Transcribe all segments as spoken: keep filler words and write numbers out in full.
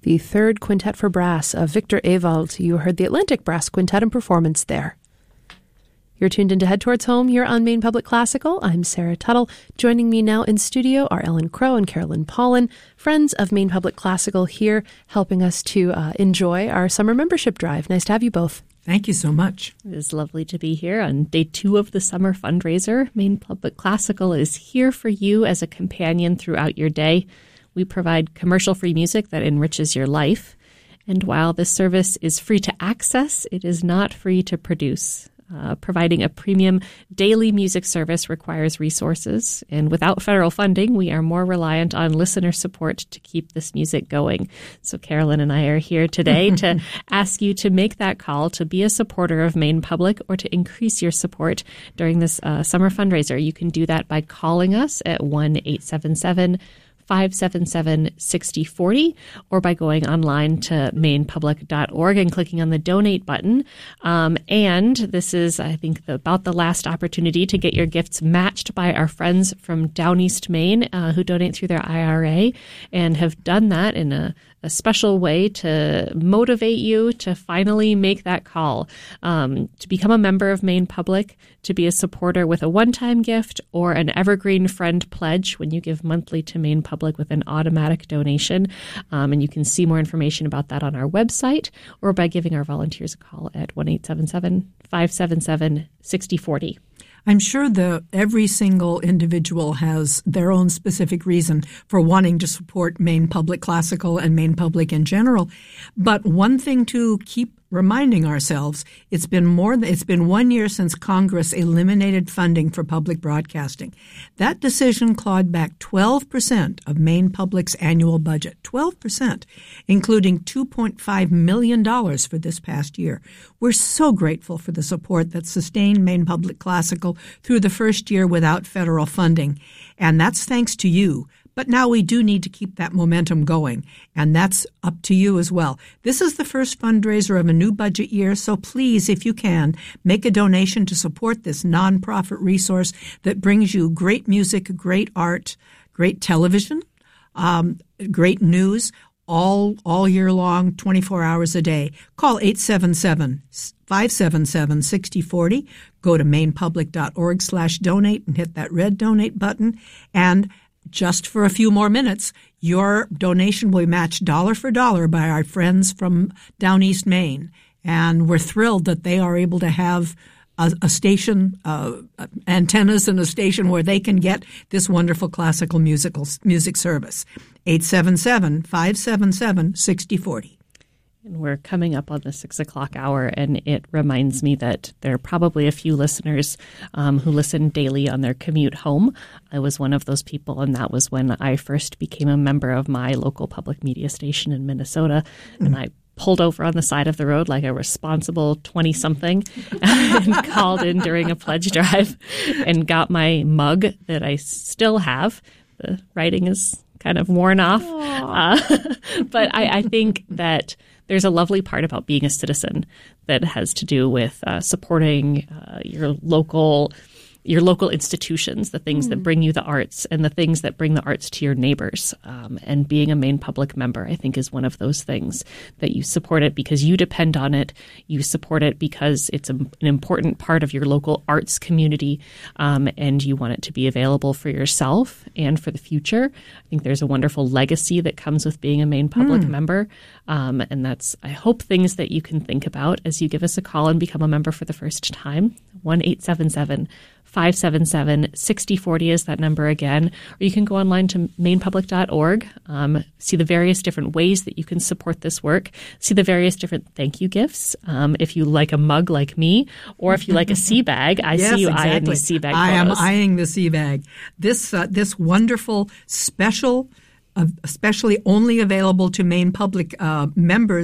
the third quintet for brass of Victor Ewald. You heard the Atlantic Brass Quintet in performance there. You're tuned in to Head Towards Home here on Maine Public Classical. I'm Sarah Tuttle. Joining me now in studio are Ellen Crow and Carolyn Paulin, friends of Maine Public Classical, here helping us to uh, enjoy our summer membership drive. Nice to have you both. Thank you so much. It is lovely to be here on day two of the summer fundraiser. Maine Public Classical is here for you as a companion throughout your day. We provide commercial-free music that enriches your life. And while this service is free to access, it is not free to produce. Uh, providing a premium daily music service requires resources, and without federal funding, we are more reliant on listener support to keep this music going. So Carolyn and I are here today to ask you to make that call to be a supporter of Maine Public or to increase your support during this uh, summer fundraiser. You can do that by calling us at one eight seven seven, five seven seven, six zero four zero or by going online to maine public dot org and clicking on the donate button. Um, and this is, I think, the, about the last opportunity to get your gifts matched by our friends from Down East Maine uh, who donate through their I R A and have done that in a, a special way to motivate you to finally make that call um, to become a member of Maine Public, to be a supporter with a one-time gift or an Evergreen Friend pledge when you give monthly to Maine Public with an automatic donation. Um, and you can see more information about that on our website or by giving our volunteers a call at one eight seven seven, five seven seven, six zero four zero. I'm sure that every single individual has their own specific reason for wanting to support Maine Public Classical and Maine Public in general. But one thing to keep reminding ourselves, it's been more than, it's been one year since Congress eliminated funding for public broadcasting. That decision clawed back twelve percent of Maine Public's annual budget, twelve percent, including two point five million dollars for this past year. We're so grateful for the support that sustained Maine Public Classical through the first year without federal funding. And that's thanks to you. But now we do need to keep that momentum going, and that's up to you as well. This is the first fundraiser of a new budget year, so please, if you can, make a donation to support this nonprofit resource that brings you great music, great art, great television, um, great news, all all year long, twenty-four hours a day. Call eight seven seven, five seven seven, six zero four zero. Go to maine public dot org slash donate and hit that red donate button, and just for a few more minutes, your donation will be matched dollar for dollar by our friends from Down East Maine. And we're thrilled that they are able to have a, a station, uh, antennas and a station where they can get this wonderful classical musical music service. eight seven seven, five seven seven, six zero four zero. And we're coming up on the six o'clock hour, and it reminds me that there are probably a few listeners um, who listen daily on their commute home. I was one of those people, and that was when I first became a member of my local public media station in Minnesota, mm-hmm. and I pulled over on the side of the road like a responsible twenty-something and called in during a pledge drive and got my mug that I still have. The writing is kind of worn off, uh, but I, I think that there's a lovely part about being a citizen that has to do with uh, supporting uh, your local your local institutions, the things mm. that bring you the arts and the things that bring the arts to your neighbors. Um, and being a Maine Public member, I think, is one of those things that you support it because you depend on it. You support it because it's a, an important part of your local arts community, um, and you want it to be available for yourself and for the future. I think there's a wonderful legacy that comes with being a Maine Public mm. member. Um, and that's, I hope, things that you can think about as you give us a call and become a member for the first time. one eight seven seven, five seven seven, six zero four zero is that number again. Or you can go online to maine public dot org, um, see the various different ways that you can support this work, see the various different thank you gifts. Um, if you like a mug like me, or if you like a sea bag, I yes, see you exactly. eyeing these sea bag I photos. am eyeing the sea bag. This, uh, this wonderful special, uh, especially only available to Maine Public uh, members,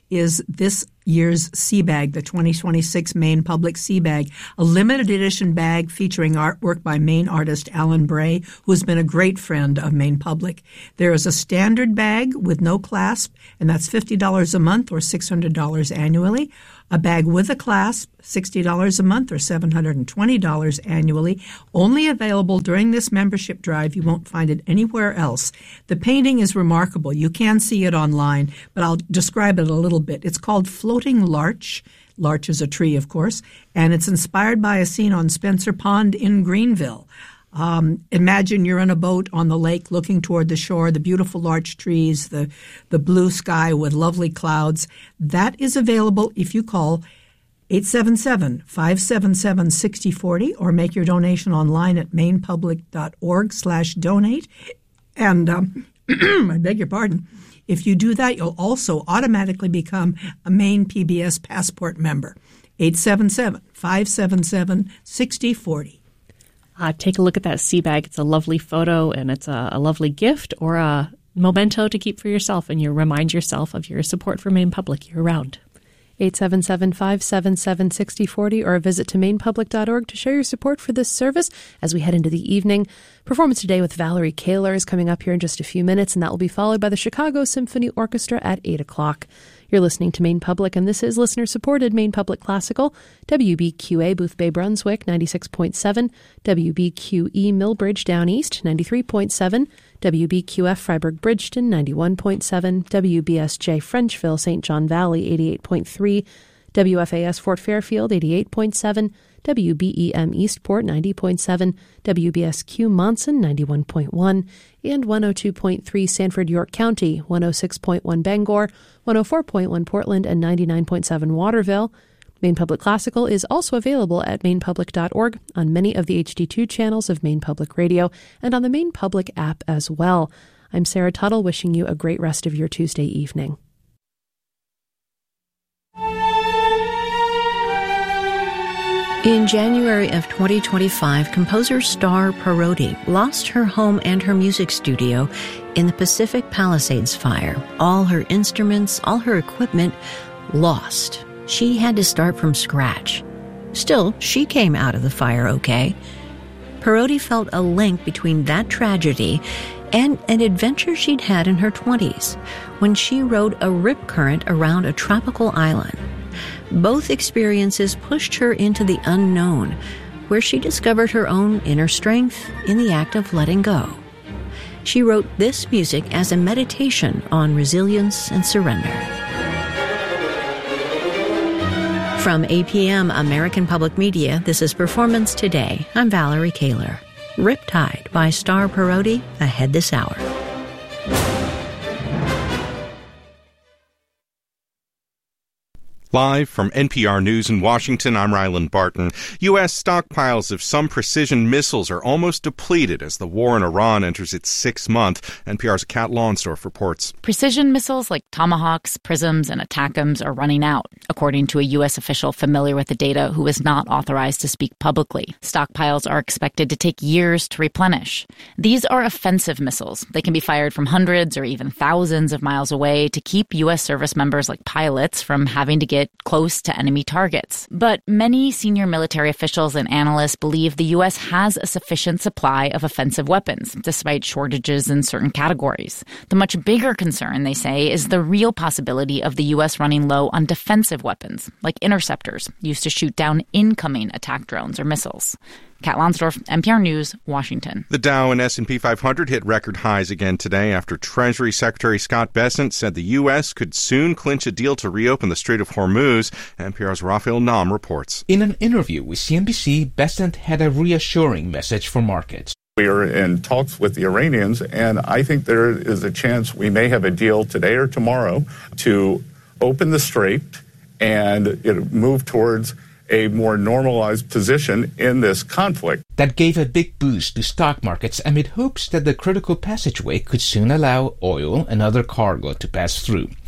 is this year's Sea Bag, the twenty twenty-six Maine Public Sea Bag, a limited edition bag featuring artwork by Maine artist Alan Bray, who has been a great friend of Maine Public. There is a standard bag with no clasp, and that's fifty dollars a month or six hundred dollars annually. A bag with a clasp, sixty dollars a month or seven hundred twenty dollars annually. Only available during this membership drive. You won't find it anywhere else. The painting is remarkable. You can see it online, but I'll describe it a little bit. It's called Floating Larch. Larch is a tree, of course, and it's inspired by a scene on Spencer Pond in Greenville. Um, imagine you're in a boat on the lake looking toward the shore, the beautiful larch trees, the, the blue sky with lovely clouds. That is available if you call eight seven seven, five seven seven, six zero four zero or make your donation online at mainepublic.org slash donate. And um, I beg your pardon. If you do that, you'll also automatically become a Maine P B S Passport member. eight seven seven, five seven seven, six zero four zero. Uh, take a look at that sea bag. It's a lovely photo, and it's a, a lovely gift or a memento to keep for yourself, and you remind yourself of your support for Maine Public year-round. eight seven seven, five seven seven, six zero four zero or a visit to maine public dot org to show your support for this service as we head into the evening. Performance today with Valerie Kaler is coming up here in just a few minutes, and that will be followed by the Chicago Symphony Orchestra at eight o'clock. You're listening to Maine Public, and this is listener-supported Maine Public Classical, W B Q A Boothbay Brunswick, ninety-six point seven, W B Q E Millbridge Down East, ninety-three point seven, W B Q F Freiburg Bridgeton, ninety-one point seven, W B S J Frenchville Saint John Valley, eighty-eight point three, W F A S Fort Fairfield, eighty-eight point seven, W B E M Eastport, ninety point seven, W B S Q Monson, ninety-one point one, and one oh two point three Sanford York County, one oh six point one Bangor, one oh four point one Portland, and ninety-nine point seven Waterville. Maine Public Classical is also available at maine public dot org on many of the H D two channels of Maine Public Radio and on the Maine Public app as well. I'm Sarah Tuttle, wishing you a great rest of your Tuesday evening. In January of twenty twenty-five, composer Star Parodi lost her home and her music studio in the Pacific Palisades fire. All her instruments, all her equipment, lost. She had to start from scratch. Still, she came out of the fire okay. Parodi felt a link between that tragedy and an adventure she'd had in her twenties when she rode a rip current around a tropical island. Both experiences pushed her into the unknown, where she discovered her own inner strength in the act of letting go. She wrote this music as a meditation on resilience and surrender. From A P M American Public Media, this is Performance Today. I'm Valerie Kaler. Riptide by Star Parodi, ahead this hour. Live from N P R News in Washington, I'm Ryland Barton. U S stockpiles of some precision missiles are almost depleted as the war in Iran enters its sixth month. N P R's Kat Lawnsdorf reports. Precision missiles like Tomahawks, Prisms, and ATACMS are running out, according to a U S official familiar with the data who is not authorized to speak publicly. Stockpiles are expected to take years to replenish. These are offensive missiles. They can be fired from hundreds or even thousands of miles away to keep U S service members like pilots from having to get close to enemy targets. But many senior military officials and analysts believe the U S has a sufficient supply of offensive weapons, despite shortages in certain categories. The much bigger concern, they say, is the real possibility of the U S running low on defensive weapons, like interceptors, used to shoot down incoming attack drones or missiles. Kat Lawnsdorf, N P R News, Washington. The Dow and S and P five hundred hit record highs again today after Treasury Secretary Scott Bessent said the U S could soon clinch a deal to reopen the Strait of Hormuz. N P R's Raphael Nam reports. In an interview with C N B C, Bessent had a reassuring message for markets. We are in talks with the Iranians, and I think there is a chance we may have a deal today or tomorrow to open the strait and it move towards a more normalized position in this conflict. That gave a big boost to stock markets amid hopes that the critical passageway could soon allow oil and other cargo to pass through.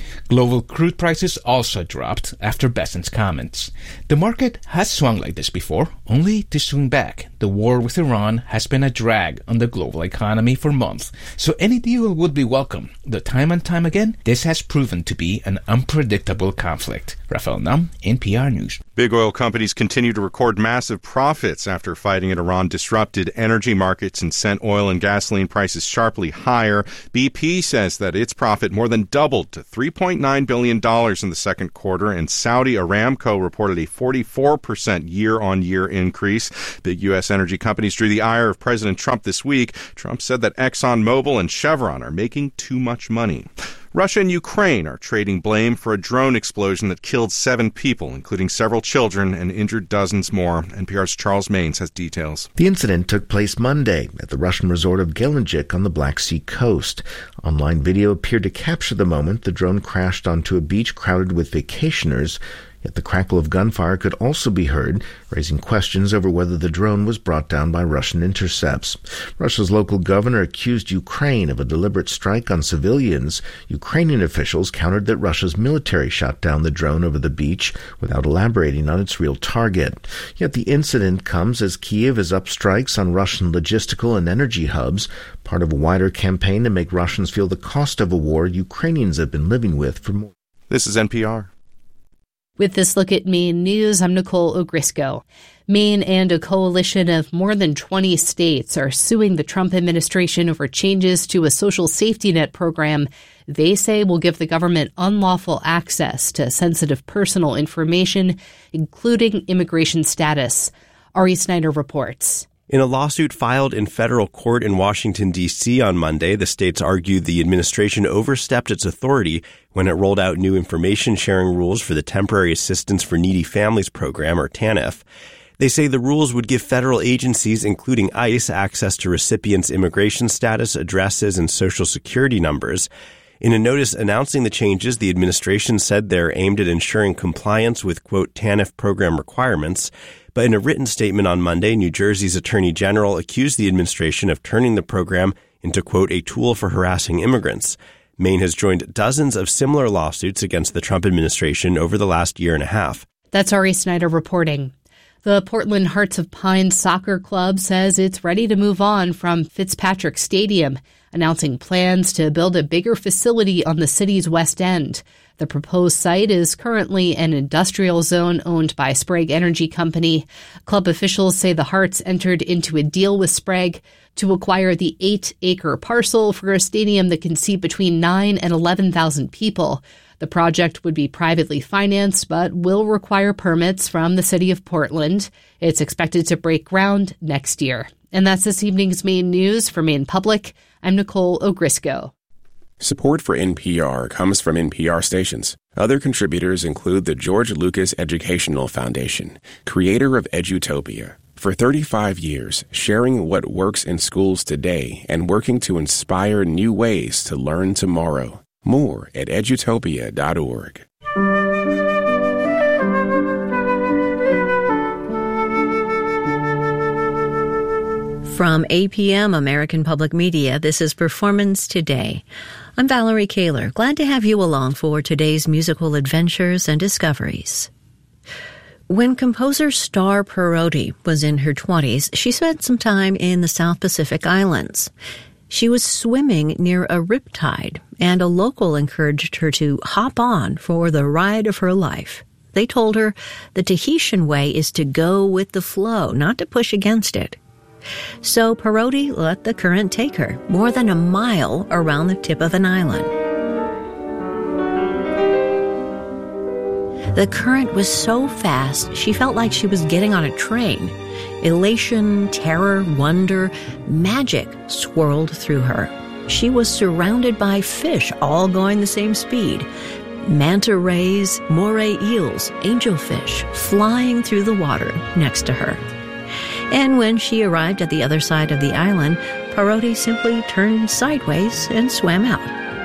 Global crude prices also dropped after Bessent's comments. The market has swung like this before, only to swing back. The war with Iran has been a drag on the global economy for months, so any deal would be welcome. Though time and time again, this has proven to be an unpredictable conflict. Rafael Nam, N P R News. Big oil companies continue to record massive profits after fighting in Iran disrupted energy markets and sent oil and gasoline prices sharply higher. B P says that its profit more than doubled to three point nine billion dollars in the second quarter, and Saudi Aramco reported a forty-four percent year-on-year increase. Big U S energy companies drew the ire of President Trump this week. Trump said that ExxonMobil and Chevron are making too much money. Russia and Ukraine are trading blame for a drone explosion that killed seven people, including several children, and injured dozens more. N P R's Charles Maines has details. The incident took place Monday at the Russian resort of Gelendzhik on the Black Sea coast. Online video appeared to capture the moment the drone crashed onto a beach crowded with vacationers. Yet the crackle of gunfire could also be heard, raising questions over whether the drone was brought down by Russian intercepts. Russia's local governor accused Ukraine of a deliberate strike on civilians. Ukrainian officials countered that Russia's military shot down the drone over the beach without elaborating on its real target. Yet the incident comes as Kyiv is up strikes on Russian logistical and energy hubs, part of a wider campaign to make Russians feel the cost of a war Ukrainians have been living with for more. This is N P R. With this look at Maine news, I'm Nicole Ogrisco. Maine and a coalition of more than twenty states are suing the Trump administration over changes to a social safety net program they say will give the government unlawful access to sensitive personal information, including immigration status. Ari Snyder reports. In a lawsuit filed in federal court in Washington, D C on Monday, the states argued the administration overstepped its authority when it rolled out new information sharing rules for the Temporary Assistance for Needy Families program, or TANF. They say the rules would give federal agencies, including ICE, access to recipients' immigration status, addresses, and social security numbers. In a notice announcing the changes, the administration said they're aimed at ensuring compliance with, quote, TANF program requirements. But in a written statement on Monday, New Jersey's Attorney General accused the administration of turning the program into, quote, a tool for harassing immigrants. Maine has joined dozens of similar lawsuits against the Trump administration over the last year and a half. That's Ari Snyder reporting. The Portland Hearts of Pine Soccer Club says it's ready to move on from Fitzpatrick Stadium, announcing plans to build a bigger facility on the city's west end. The proposed site is currently an industrial zone owned by Sprague Energy Company. Club officials say the Hearts entered into a deal with Sprague to acquire the eight-acre parcel for a stadium that can seat between nine and eleven thousand people. The project would be privately financed, but will require permits from the city of Portland. It's expected to break ground next year. And that's this evening's Maine news. For Maine Public, I'm Nicole Ogrisco. Support for N P R comes from N P R stations. Other contributors include the George Lucas Educational Foundation, creator of Edutopia. For thirty-five years, sharing what works in schools today and working to inspire new ways to learn tomorrow. More at edutopia dot org. From A P M American Public Media, this is Performance Today. I'm Valerie Kaler. Glad to have you along for today's musical adventures and discoveries. When composer Star Parodi was in her twenties, she spent some time in the South Pacific Islands. She was swimming near a riptide, and a local encouraged her to hop on for the ride of her life. They told her the Tahitian way is to go with the flow, not to push against it. So Parodi let the current take her more than a mile around the tip of an island. The current was so fast, she felt like she was getting on a train. Elation, terror, wonder, magic swirled through her. She was surrounded by fish, all going the same speed. Manta rays, moray eels, angelfish, flying through the water next to her. And when she arrived at the other side of the island, Parodi simply turned sideways and swam out.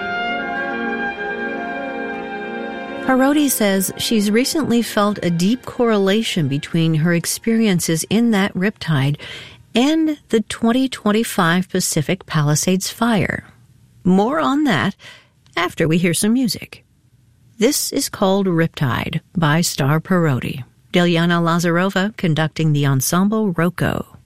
Parodi says she's recently felt a deep correlation between her experiences in that riptide and the twenty twenty-five Pacific Palisades fire. More on that after we hear some music. This is called Riptide by Star Parodi. Delyana Lazarova conducting the ensemble Rocco.